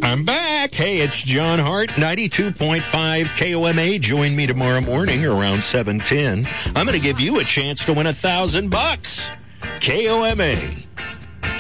I'm back. Hey, it's John Hart, 92.5 KOMA. Join me tomorrow morning around 7:10. I'm going to give you a chance to win $1,000. KOMA.